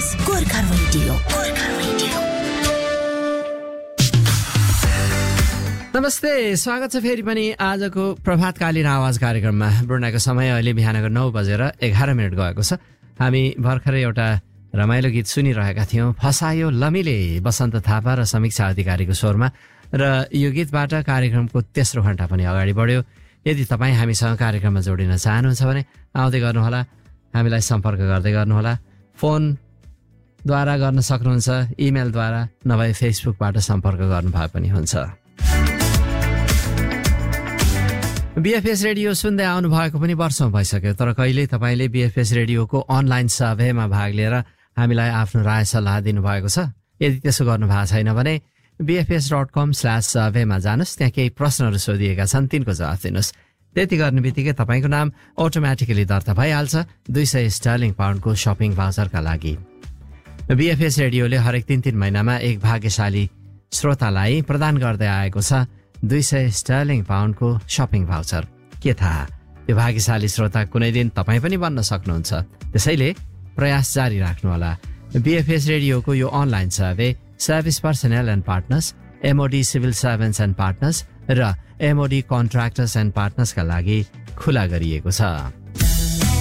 सुन्नुहोस् गोर्खा रेडियो। नमस्ते, स्वागत छ फेरि पनि आजको प्रभातकालीन आवाज कार्यक्रममा। ब्रुनाको समय अहिले बिहानको 9:11 गएको छ। हामी भर्खरै एउटा रमाइलो गीत सुनिरहेका थियौँ, फसायो लमिले, बसन्त थापा र समीक्षा अधिकारीको स्वरमा। र यो गीतबाट कार्यक्रमको तेस्रो घण्टा पनि अगाडि बढ्यो। यदि तपाईँ हामीसँग कार्यक्रममा जोडिन चाहनुहुन्छ भने आउँदै गर्नुहोला, हामीलाई सम्पर्क गर्दै गर्नुहोला। फोनद्वारा गर्न सक्नुहुन्छ, इमेलद्वारा, नभए फेसबुकबाट सम्पर्क गर्नुभए पनि हुन्छ। बीएफएस रेडियो सुन्दै आउनु भएको पनि वर्षौं भइसक्यो, तर कहिल्यै तपाईँले बीएफएस रेडियोको अनलाइन सर्वेमा भाग लिएर हामीलाई आफ्नो राय सल्लाह दिनुभएको छ? यदि त्यसो गर्नु भएको छैन भने bfs.com/survey मा जानुहोस्। त्यहाँ केही प्रश्नहरू सोधिएका छन्, तिनको जवाफ दिनुहोस्। त्यति गर्ने बित्तिकै तपाईँको नाम अटोमेटिकली दर्ता भइहाल्छ 200 स्टर्लिङ पाउन्डको सपिङ भाउचरका लागि। बीएफएस रेडियोले हरेक 3 महिनामा एक भाग्यशाली श्रोतालाई प्रदान गर्दै आएको छ 200 स्टर्लिङ पाउन्डको सपिङ भाउचर। के थाहा, यो भाग्यशाली श्रोता कुनै दिन तपाईँ पनि बन्न सक्नुहुन्छ। त्यसैले प्रयास जारी राख्नुहोला। बीएफएस रेडियोको यो online survey service personal and partners, MoD civil servants and partners र एमओडी कन्ट्र्याक्टर्स एन्ड पार्टनर्सका लागि खुला गरिएको छ।